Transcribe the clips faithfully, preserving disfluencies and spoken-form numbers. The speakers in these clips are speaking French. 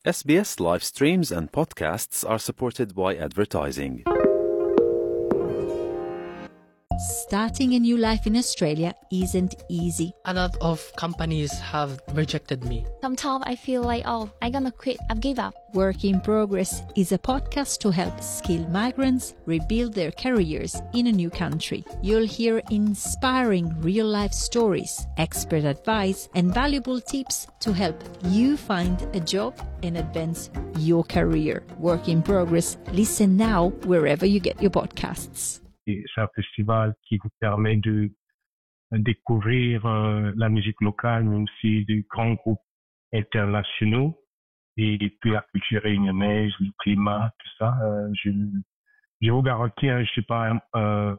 S B S live streams and podcasts are supported by advertising. Starting a new life in Australia isn't easy. A lot of companies have rejected me. Sometimes I feel like, oh, I'm gonna quit, I've give up. Work in Progress is a podcast to help skilled migrants rebuild their careers in a new country. You'll hear inspiring real-life stories, expert advice, and valuable tips to help you find a job and advance your career. Work in Progress. Listen now wherever you get your podcasts. C'est un festival qui vous permet de découvrir euh, la musique locale, mais aussi de grands groupes internationaux, et puis la culture réunionnaise, le climat, tout ça. Euh, je, je vous garantis, hein, je suis pas un, euh,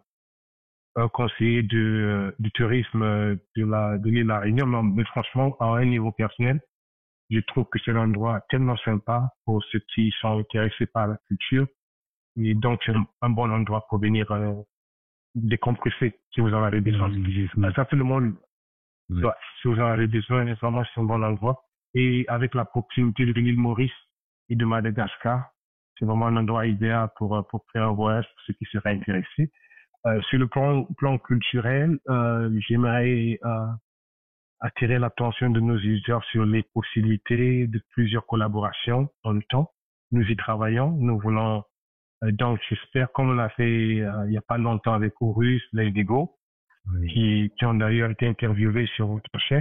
un conseiller de, du tourisme de la de l'île La Réunion, mais, mais franchement, à un niveau personnel, je trouve que c'est un endroit tellement sympa pour ceux qui sont intéressés par la culture. Et donc, c'est un, un bon endroit pour venir euh, décompresser si vous en avez besoin. Mmh. Ça fait le monde. Mmh. Ouais, si vous en avez besoin, vraiment, c'est un bon endroit. Et avec la proximité de l'île Maurice et de Madagascar, c'est vraiment un endroit idéal pour, pour faire un voyage pour ceux qui seraient intéressés. Euh, sur le plan, plan culturel, euh, j'aimerais euh, attirer l'attention de nos usagers sur les possibilités de plusieurs collaborations dans le temps. Nous y travaillons. Nous voulons Donc, j'espère, comme on l'a fait euh, il n'y a pas longtemps avec Horus, Ladigo, oui. qui, qui ont d'ailleurs été interviewés sur votre chaîne.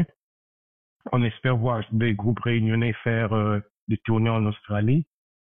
On espère voir des groupes réunionnais faire euh, des tournées en Australie.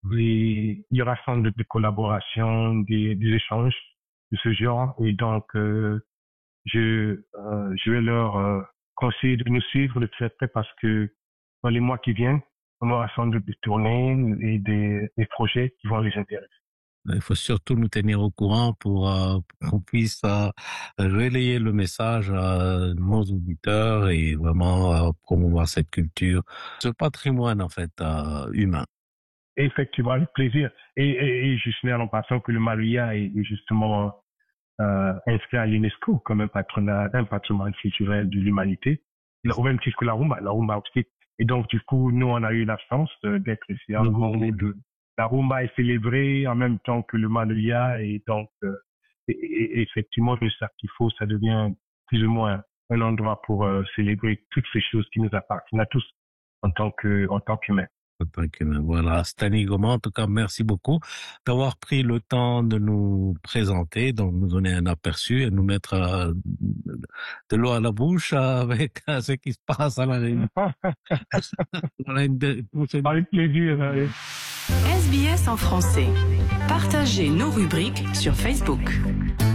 Et il y aura sans doute des collaborations, des, des échanges de ce genre. Et donc, euh, je, euh, je vais leur euh, conseiller de nous suivre de très près parce que dans les mois qui viennent, on aura sans doute des tournées et des, des projets qui vont les intéresser. Il faut surtout nous tenir au courant pour, euh, pour qu'on puisse euh, relayer le message à nos auditeurs et vraiment euh, promouvoir cette culture, ce patrimoine en fait euh, humain. Effectivement, avec plaisir. Et, et, et je signale en passant que le Maluya est, est justement euh, inscrit à l'UNESCO comme un patrimoine, un patrimoine culturel de l'humanité. Au même titre que la Rumba, la Rumba aussi. Et donc, du coup, nous, on a eu la chance d'être ici en journée de la rumba est célébrée en même temps que le Maluya et donc euh, et, et, effectivement le Sakifo ça devient plus ou moins un endroit pour euh, célébrer toutes ces choses qui nous appartiennent à tous en tant que en tant qu'humains. En tant qu'humains. Voilà, Stani Goma, en tout cas merci beaucoup d'avoir pris le temps de nous présenter, donc nous donner un aperçu et nous mettre euh, de l'eau à la bouche avec euh, ce qui se passe à la Réunion. Avec plaisir. Hein. S B S en français. Partagez nos rubriques sur Facebook.